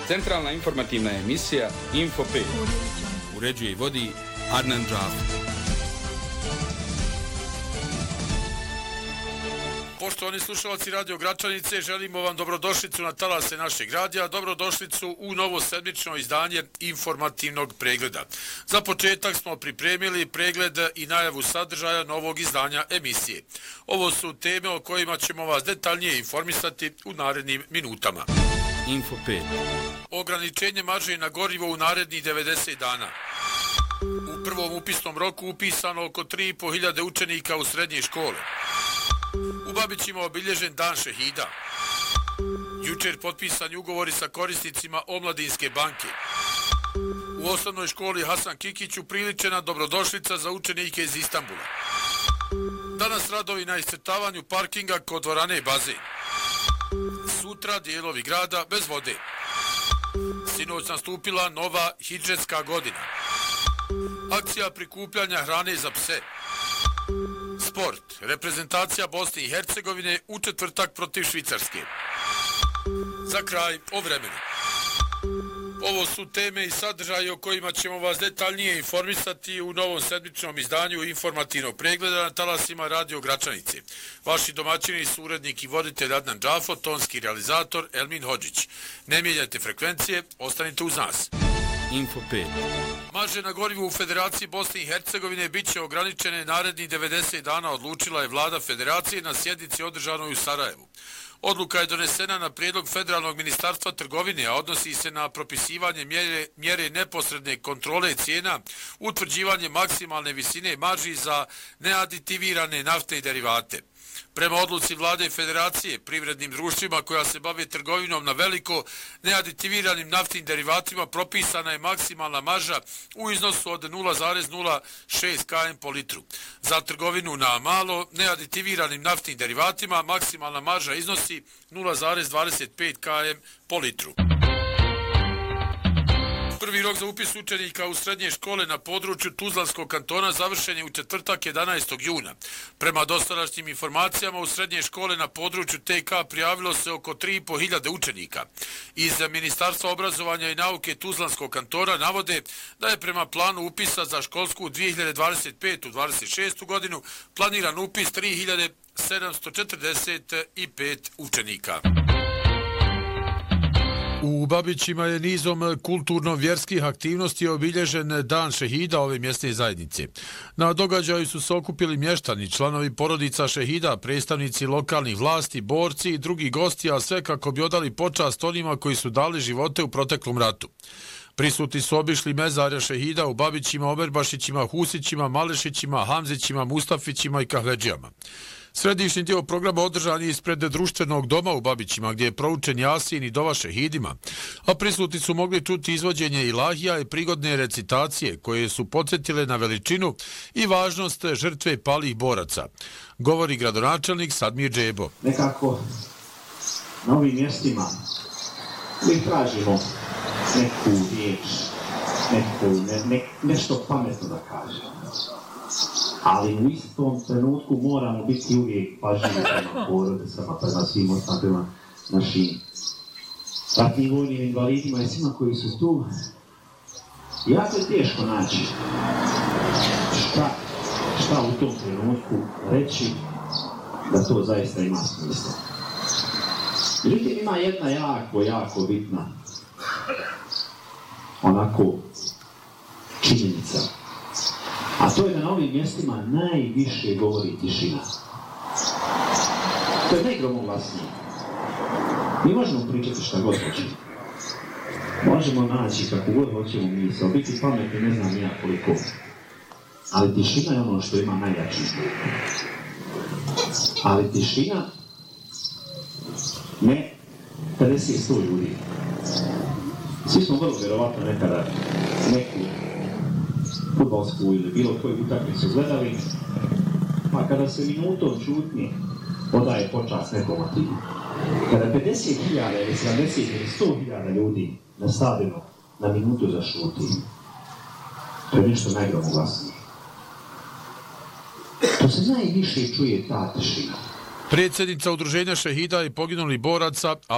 Centralna informativna emisija Info 5. Uređuje i vodi Adnan Džaf. Poštovani slušalci Radio Gračanice, želimo vam dobrodošlicu na talase našeg radija, dobrodošlicu u novo sedmično izdanje informativnog pregleda. Za početak smo pripremili pregled i najavu sadržaja novog izdanja emisije. Ovo su teme o kojima ćemo vas detaljnije informisati u narednim minutama. Info 5. Ograničenje marže na gorivo u narednih 90 dana. U prvom upisnom roku upisano oko 3.500 učenika u srednje škole. U Babićima obilježen dan šehida. Jučer potpisani ugovori sa korisnicima Omladinske banke. U osnovnoj školi Hasan Kikić upriličena dobrodošlica za učenike iz Istanbula. Danas radovi na iscrtavanju parkinga kod dvorane Bazen. Sutra dijelovi grada bez vode. Sinoć nastupila nova hidžetska godina. Akcija prikupljanja hrane za pse. Sport. Reprezentacija Bosne i Hercegovine u četvrtak protiv Švicarske. Za kraj o vremenu. Ovo su teme i sadržaje o kojima ćemo vas detaljnije informisati u novom sedmičnom izdanju informativnog pregleda na talasima Radio Gračanice. Vaši domaćini su urednik i voditelj Adnan Džafo, tonski realizator Elmin Hodžić. Ne mijenjajte frekvencije, ostanite uz nas. Info 5. Marže na gorivu u Federaciji Bosne i Hercegovine bit će ograničene narednih 90 dana, odlučila je vlada Federacije na sjednici održanoj u Sarajevu. Odluka je donesena na prijedlog Federalnog ministarstva trgovine, a odnosi se na propisivanje mjere neposredne kontrole cijena, utvrđivanje maksimalne visine marži za neaditivirane nafte i derivate. Prema odluci vlade Federacije, privrednim društvima koja se bave trgovinom na veliko neaditiviranim naftnim derivatima propisana je maksimalna marža u iznosu od 0,06 km po litru. Za trgovinu na malo neaditiviranim naftnim derivatima maksimalna marža iznosi 0,25 km po litru. Prvi rok za upis učenika u srednje škole na području Tuzlanskog kantona završen je u četvrtak 11. juna. Prema dosadašnjim informacijama u srednje škole na području TK prijavilo se oko 3.500 učenika. Iz Ministarstva obrazovanja i nauke Tuzlanskog kantona navode da je prema planu upisa za školsku 2025-26. godinu planiran upis 3.745 učenika. U Babićima je nizom kulturno-vjerskih aktivnosti obilježen dan šehida ove mjesne zajednice. Na događaju su se okupili mještani, članovi porodica šehida, predstavnici lokalnih vlasti, borci i drugi gosti, a sve kako bi odali počast onima koji su dali živote u proteklom ratu. Prisutni su obišli mezarja šehida u Babićima, Oberbašićima, Husićima, Malešićima, Hamzićima, Mustafićima i Kahledžijama. Središnji dio programa održan je ispred društvenog doma u Babićima, gdje je proučen Jasin i dova šehidima, a prisutni su mogli čuti izvođenje ilahija i prigodne recitacije, koje su podsjetile na veličinu i važnost žrtve palih boraca. Govori gradonačelnik Sadmir Džebo. Nekako na ovim mjestima mi tražimo neku riječ, nešto pametno da kažemo. Ali u istom trenutku moramo biti uvijek pažljivi prema porodicama, prema svim ostalima, prema našim ratnim vojnim invalidima i svima koji su tu. Jako je teško naći šta u tom trenutku reći da to zaista ima smisla. Međutim, ima jedna jako bitna onako činjenica. A to je da na ovim mjestima najviše govori tišina. To je najgromoglasnije. Mi možemo pričati šta god hoćemo. Možemo naći kako god hoćemo misao, biti pametni ne znam nija koliko. Ali tišina je ono što ima najjači zvuk. Ali tišina ne 50-100 ljudi. Svi smo vrlo vjerovatno nekada neku fudbalsku ili bilo koju utakmicu gledali, pa kada se minutom čutnje odaje počast nekom motivu. Kada 50.000 ili 70 ili 100.000 ljudi na stadionu na minutu zašuti, to je nešto najgromoglasnije. To se najviše čuje ta tišina. Predsjednica Udruženja šehida i poginulih boraca